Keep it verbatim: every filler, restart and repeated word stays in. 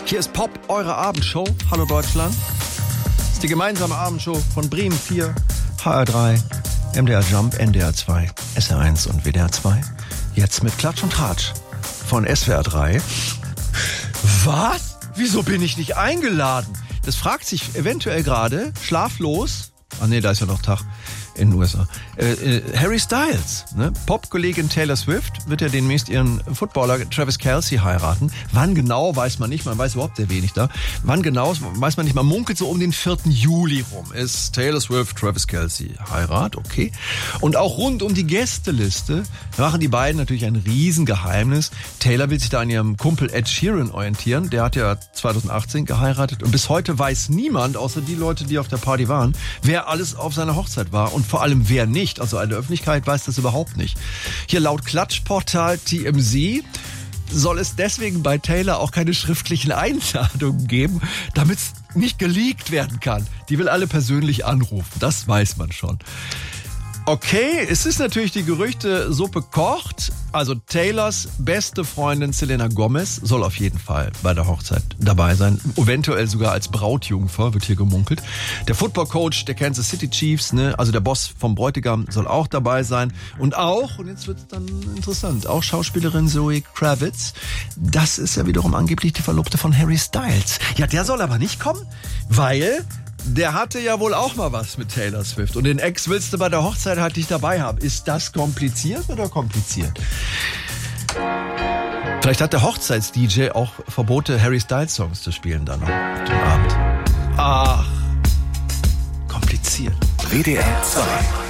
Hier ist Pop, eure Abendshow. Hallo Deutschland. Das ist die gemeinsame Abendshow von Bremen vier, H R drei, M D R Jump, N D R zwei, S R eins und W D R zwei. Jetzt mit Klatsch und Tratsch von S W R drei. Was? Wieso bin ich nicht eingeladen? Das fragt sich eventuell gerade, schlaflos. Ach nee, da ist ja noch Tag in den U S A. Äh, äh, Harry Styles, ne? Pop-Kollegin Taylor Swift wird ja demnächst ihren Footballer Travis Kelce heiraten. Wann genau, weiß man nicht. Man weiß überhaupt sehr wenig da. Wann genau, weiß man nicht. Man munkelt so um den vierten Juli rum. Ist Taylor Swift, Travis Kelce Heirat, okay. Und auch rund um die Gästeliste machen die beiden natürlich ein Riesengeheimnis. Taylor will sich da an ihrem Kumpel Ed Sheeran orientieren. Der hat ja zwanzig achtzehn geheiratet. Und bis heute weiß niemand, außer die Leute, die auf der Party waren, wer alles auf seiner Hochzeit war und vor allem wer nicht. Also eine Öffentlichkeit weiß das überhaupt nicht. Hier laut Klatschportal T M Z soll es deswegen bei Taylor auch keine schriftlichen Einladungen geben, damit es nicht geleakt werden kann. Die will alle persönlich anrufen, das weiß man schon. Okay, es ist natürlich die Gerüchte-Suppe kocht. Also Taylors beste Freundin Selena Gomez soll auf jeden Fall bei der Hochzeit dabei sein. Eventuell sogar als Brautjungfer, wird hier gemunkelt. Der Football-Coach der Kansas City Chiefs, ne, also der Boss vom Bräutigam, soll auch dabei sein. Und auch, und jetzt wird's dann interessant, auch Schauspielerin Zoe Kravitz. Das ist ja wiederum angeblich die Verlobte von Harry Styles. Ja, der soll aber nicht kommen, weil der hatte ja wohl auch mal was mit Taylor Swift. Und den Ex willst du bei der Hochzeit halt nicht dabei haben. Ist das kompliziert oder kompliziert? Vielleicht hat der Hochzeits-D J auch Verbote, Harry Styles Songs zu spielen dann noch den Abend. Ach, kompliziert. W D R zwei.